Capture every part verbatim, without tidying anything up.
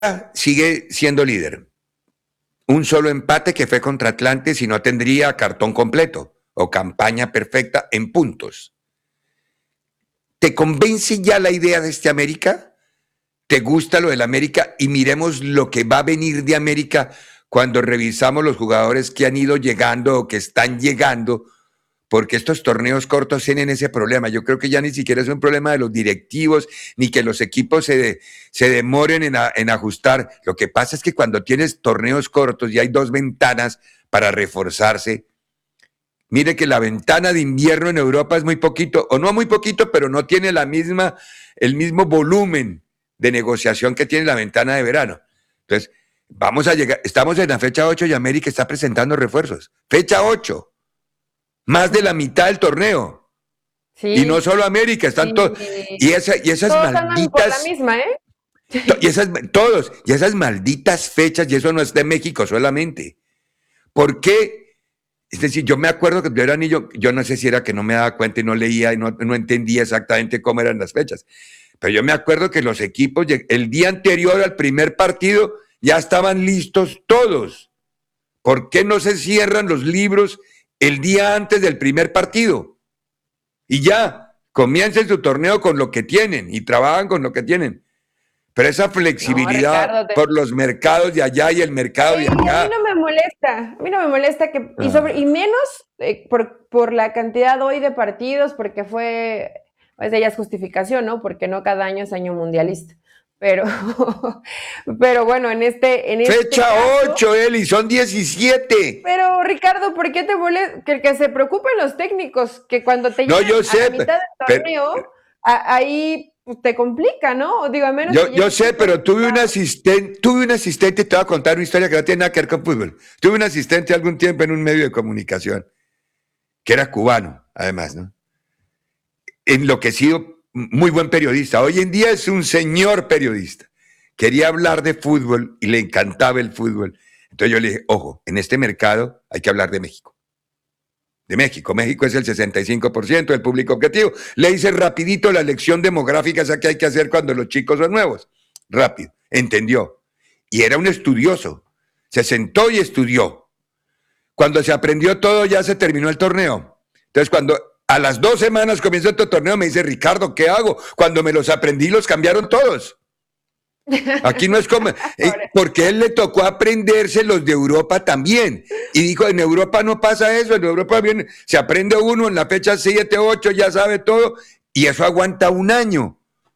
sigue siendo líder. Un solo empate que fue contra Atlante, si no tendría cartón completo o campaña perfecta en puntos. ¿Te convence ya la idea de este América? ¿Te gusta lo del América? Y miremos lo que va a venir de América cuando revisamos los jugadores que han ido llegando o que están llegando, porque estos torneos cortos tienen ese problema. Yo creo que ya ni siquiera es un problema de los directivos, ni que los equipos se, de, se demoren en, a, en ajustar. Lo que pasa es que cuando tienes torneos cortos y hay dos ventanas para reforzarse, mire que la ventana de invierno en Europa es muy poquito, o no muy poquito, pero no tiene la misma, el mismo volumen de negociación que tiene la ventana de verano. Entonces, vamos a llegar, estamos en la fecha ocho y América está presentando refuerzos. Fecha ocho, más de la mitad del torneo. Sí. Y no solo América, están sí. todos. Y, esa, y esas todos malditas. Por la misma, ¿eh? Y esas, todos, y esas malditas fechas, y eso no es de México solamente. ¿Por qué? Es decir, yo me acuerdo que yo era niño, yo no sé si era que no me daba cuenta y no leía y no, no entendía exactamente cómo eran las fechas. Pero yo me acuerdo que los equipos, el día anterior al primer partido, ya estaban listos todos. ¿Por qué no se cierran los libros el día antes del primer partido? Y ya, comiencen su torneo con lo que tienen y trabajan con lo que tienen. Pero esa flexibilidad no, Ricardo, te... por los mercados de allá y el mercado sí, de acá. A mí no me molesta, a mí no me molesta que, ah. y, sobre, y menos eh, por, por la cantidad hoy de partidos, porque fue, pues ella es justificación, ¿no? Porque no cada año es año mundialista. Pero, pero bueno, en este, en este Fecha caso, ocho, Eli, son diecisiete. Pero, Ricardo, ¿por qué te molesta? Que el que se preocupen los técnicos, que cuando te no, llegan yo sé, a la mitad del torneo, pero, a, ahí pues, te complica, ¿no? Digo, a menos yo, que yo sé, pero tuve un asistente, tuve un asistente, te voy a contar una historia que no tiene nada que ver con fútbol. Tuve un asistente algún tiempo en un medio de comunicación, que era cubano, además, ¿no? Enloquecido, muy buen periodista. Hoy en día es un señor periodista. Quería hablar de fútbol y le encantaba el fútbol. Entonces yo le dije, ojo, en este mercado hay que hablar de México. De México. México es el sesenta y cinco por ciento del público objetivo. Le hice rapidito la lección demográfica esa que hay que hacer cuando los chicos son nuevos. Rápido. Entendió. Y era un estudioso. Se sentó y estudió. Cuando se aprendió todo ya se terminó el torneo. Entonces cuando a las dos semanas comienza otro torneo me dice, Ricardo, ¿qué hago? Cuando me los aprendí los cambiaron todos. Aquí no es como, eh, porque él le tocó aprenderse los de Europa también. Y dijo, en Europa no pasa eso, en Europa viene, se aprende uno en la fecha siete, ocho, ya sabe todo, y eso aguanta un año.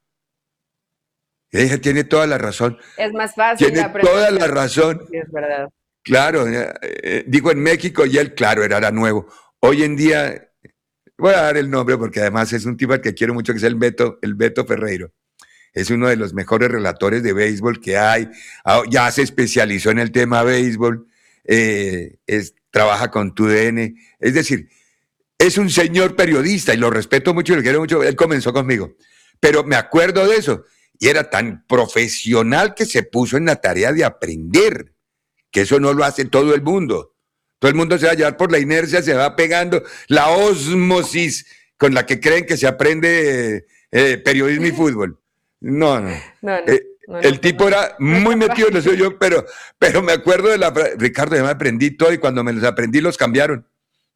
Y dije, tiene toda la razón. Es más fácil. Tiene toda la razón. Sí, es verdad. Claro, eh, digo en México y él, claro, era, era nuevo. Hoy en día, voy a dar el nombre porque además es un tipo al que quiero mucho, que es el Beto, el Beto Ferreiro. Es uno de los mejores relatores de béisbol que hay, ya se especializó en el tema béisbol, eh, es, trabaja con tu D N, es decir, es un señor periodista y lo respeto mucho y lo quiero mucho, él comenzó conmigo, pero me acuerdo de eso, y era tan profesional que se puso en la tarea de aprender, que eso no lo hace todo el mundo, todo el mundo se va a llevar por la inercia, se va pegando la ósmosis con la que creen que se aprende eh, periodismo y fútbol. No, no. no, no, eh, no el no, tipo no, era muy no, metido en lo suyo, pero, pero me acuerdo de la frase, Ricardo, ya me aprendí todo y cuando me los aprendí los cambiaron.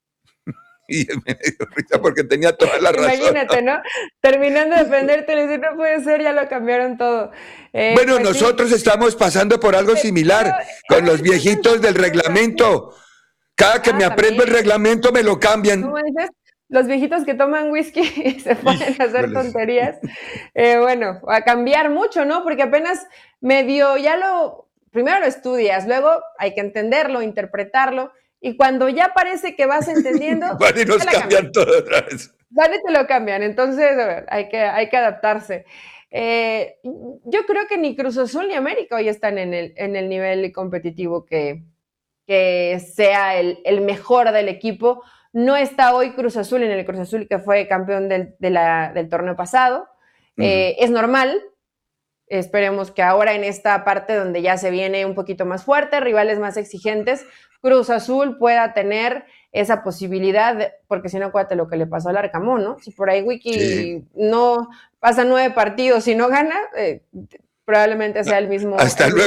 Y me dio risa porque tenía toda la razón. Imagínate, ¿no? Terminando de aprenderte, le decía, no puede ser, ya lo cambiaron todo. Eh, bueno, pues nosotros sí. estamos pasando por algo similar pero, con los viejitos del reglamento. Cada que ah, me aprendo también. el reglamento me lo cambian. ¿Cómo dices? Los viejitos que toman whisky y se ponen a hacer tonterías. Eh, bueno, a cambiar mucho, ¿no? Porque apenas medio ya lo, primero lo estudias, luego hay que entenderlo, interpretarlo, y cuando ya parece que vas entendiendo... Van y nos cambian, cambian todo otra vez. Van y te lo cambian, entonces a ver, hay, que, hay que adaptarse. Eh, yo creo que ni Cruz Azul ni América hoy están en el, en el nivel competitivo que, que sea el, el mejor del equipo. No está hoy Cruz Azul en el Cruz Azul que fue campeón del, de la, del torneo pasado. Uh-huh. Eh, es normal. Esperemos que ahora en esta parte donde ya se viene un poquito más fuerte, rivales más exigentes, Cruz Azul pueda tener esa posibilidad, de, porque si no, acuérdate lo que le pasó al Arcamón, ¿no? Si por ahí Wiki sí. no pasa nueve partidos y no gana, eh, probablemente sea el mismo. Hasta el luego.